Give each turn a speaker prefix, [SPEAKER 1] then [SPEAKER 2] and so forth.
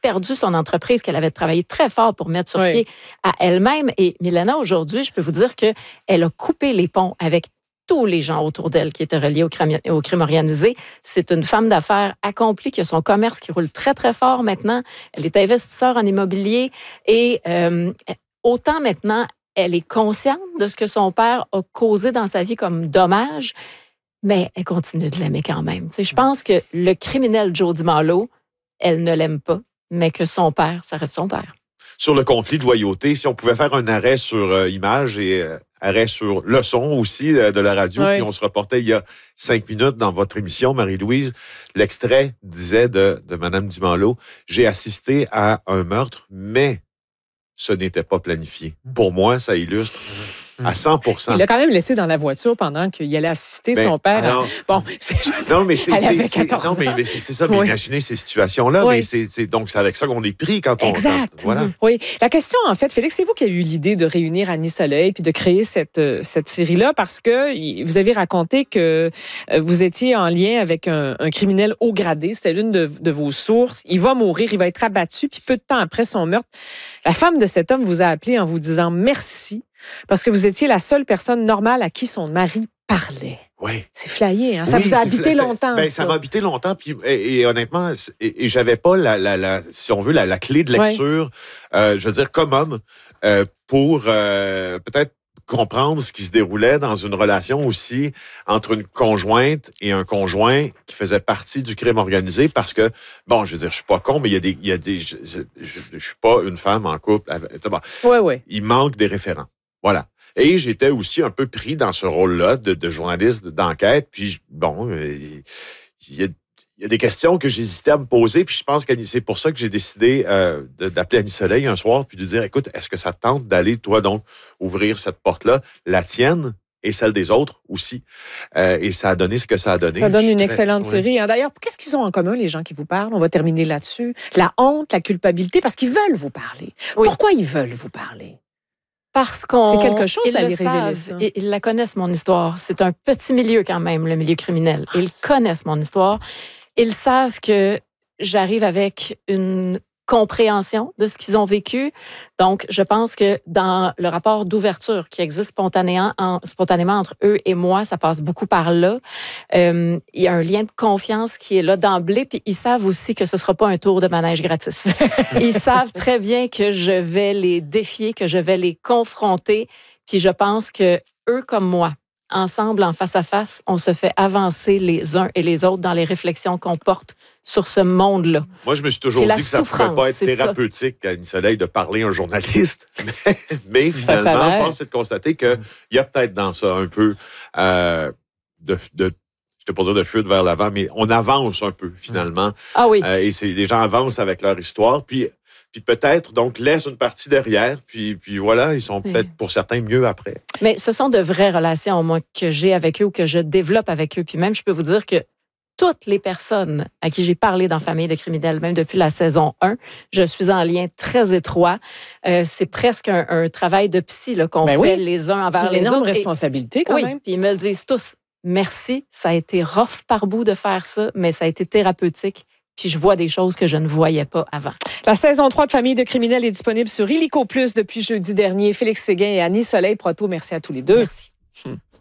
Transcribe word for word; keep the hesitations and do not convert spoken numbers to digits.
[SPEAKER 1] perdu son entreprise qu'elle avait travaillé très fort pour mettre sur
[SPEAKER 2] oui.
[SPEAKER 1] pied à elle-même. Et Milena, aujourd'hui, je peux vous dire qu'elle a coupé les ponts avec tous les gens autour d'elle qui étaient reliés au crime, au crime organisé. C'est une femme d'affaires accomplie qui a son commerce qui roule très, très fort maintenant. Elle est investisseur en immobilier et euh, autant maintenant, elle est consciente de ce que son père a causé dans sa vie comme dommage, mais elle continue de l'aimer quand même. Tu sais, je pense que le criminel Joe DiMaolo, elle ne l'aime pas, mais que son père, ça reste son père.
[SPEAKER 3] Sur le conflit de loyauté, si on pouvait faire un arrêt sur euh, image et euh, arrêt sur le son aussi euh, de la radio,
[SPEAKER 2] oui.
[SPEAKER 3] puis on se reportait il y a cinq minutes dans votre émission, Marie-Louise, l'extrait disait de, de Mme DiMaolo, « J'ai assisté à un meurtre, mais ce n'était pas planifié. » Pour moi, ça illustre à cent pour cent.
[SPEAKER 2] Il l'a quand même laissé dans la voiture pendant qu'il allait assister
[SPEAKER 3] ben,
[SPEAKER 2] son père.
[SPEAKER 3] Alors,
[SPEAKER 2] bon, c'est juste...
[SPEAKER 3] Non, mais c'est,
[SPEAKER 2] elle
[SPEAKER 3] c'est,
[SPEAKER 2] avait
[SPEAKER 3] c'est,
[SPEAKER 2] quatorze
[SPEAKER 3] non, mais,
[SPEAKER 2] ans.
[SPEAKER 3] mais c'est, c'est ça, mais
[SPEAKER 2] oui.
[SPEAKER 3] imaginez ces situations-là.
[SPEAKER 2] Oui.
[SPEAKER 3] Mais c'est, c'est, donc, c'est avec ça qu'on est pris quand on...
[SPEAKER 2] Exact.
[SPEAKER 3] Quand, voilà.
[SPEAKER 2] Oui. La question, en fait, Félix, c'est vous qui avez eu l'idée de réunir Annie Soleil puis de créer cette, cette série-là parce que vous avez raconté que vous étiez en lien avec un, un criminel haut gradé. C'était l'une de, de vos sources. Il va mourir, il va être abattu. Puis peu de temps après son meurtre, la femme de cet homme vous a appelé en vous disant merci parce que vous étiez la seule personne normale à qui son mari parlait.
[SPEAKER 3] Oui.
[SPEAKER 2] C'est flyé, hein? Ça
[SPEAKER 3] oui,
[SPEAKER 2] vous a habité
[SPEAKER 3] fla...
[SPEAKER 2] longtemps,
[SPEAKER 3] ben,
[SPEAKER 2] ça.
[SPEAKER 3] Ça m'a habité longtemps, puis, et, et honnêtement, et, et j'avais pas, la, la, la, si on veut, la, la clé de lecture, ouais. euh, je veux dire, comme homme, euh, pour euh, peut-être comprendre ce qui se déroulait dans une relation aussi entre une conjointe et un conjoint qui faisait partie du crime organisé, parce que, bon, je veux dire, je suis pas con, mais il y a des... Il y a des je, je, je, je suis pas une femme en couple. Bon,
[SPEAKER 2] oui, oui.
[SPEAKER 3] Il manque des référents. Voilà. Et j'étais aussi un peu pris dans ce rôle-là de, de journaliste d'enquête. Puis, bon, il y a, il y a des questions que j'hésitais à me poser. Puis je pense que c'est pour ça que j'ai décidé euh, d'appeler Annie Soleil un soir puis de dire, écoute, est-ce que ça te tente d'aller, toi, donc, ouvrir cette porte-là, la tienne et celle des autres aussi. Euh, et ça a donné ce que ça a donné.
[SPEAKER 2] Ça donne une
[SPEAKER 3] très,
[SPEAKER 2] excellente
[SPEAKER 3] ouais.
[SPEAKER 2] série. Hein. D'ailleurs, qu'est-ce qu'ils ont en commun, les gens qui vous parlent? On va terminer là-dessus. La honte, la culpabilité, parce qu'ils veulent vous parler. Oui. Pourquoi ils veulent vous parler?
[SPEAKER 1] Parce qu'on...
[SPEAKER 2] C'est quelque chose
[SPEAKER 1] ils
[SPEAKER 2] d'aller
[SPEAKER 1] le
[SPEAKER 2] révéler
[SPEAKER 1] savent,
[SPEAKER 2] ça.
[SPEAKER 1] Ils la connaissent, mon histoire. C'est un petit milieu quand même, le milieu criminel. Ils connaissent mon histoire. Ils savent que j'arrive avec une compréhension de ce qu'ils ont vécu. Donc, je pense que dans le rapport d'ouverture qui existe spontanément, en, spontanément entre eux et moi, ça passe beaucoup par là. Euh, il y a un lien de confiance qui est là d'emblée, puis ils savent aussi que ce ne sera pas un tour de manège gratis. Ils savent très bien que je vais les défier, que je vais les confronter, puis je pense que eux comme moi, ensemble, en face à face, on se fait avancer les uns et les autres dans les réflexions qu'on porte sur ce monde-là.
[SPEAKER 3] Moi, je me suis toujours dit que ça ne pouvait pas être thérapeutique, Annie Soleil, de parler à un journaliste. Mais, mais finalement, force est de constater qu'il y a peut-être dans ça un peu euh, de... de je ne vais pas dire de fuite vers l'avant, mais on avance un peu, finalement.
[SPEAKER 1] Ah oui.
[SPEAKER 3] Euh, et c'est, les gens avancent avec leur histoire. Puis... Puis peut-être, donc, laisse une partie derrière. Puis, puis voilà, ils sont peut-être, pour certains, mieux après.
[SPEAKER 1] Mais ce sont de vraies relations, moi, que j'ai avec eux ou que je développe avec eux. Puis même, je peux vous dire que toutes les personnes à qui j'ai parlé dans Famille de criminels, même depuis la saison un, je suis en lien très étroit. Euh, c'est presque un, un travail de psy là, qu'on
[SPEAKER 2] ben
[SPEAKER 1] fait
[SPEAKER 2] oui,
[SPEAKER 1] les uns envers les autres.
[SPEAKER 2] C'est une énorme responsabilité, quand
[SPEAKER 1] oui,
[SPEAKER 2] même.
[SPEAKER 1] Puis ils me le disent tous. Merci, ça a été rough par bout de faire ça, mais ça a été thérapeutique. Puis je vois des choses que je ne voyais pas avant.
[SPEAKER 2] La saison trois de Famille de criminels est disponible sur Illico Plus depuis jeudi dernier. Félix Séguin et Annie Soleil Proto, merci à tous les deux.
[SPEAKER 1] Merci. Hum.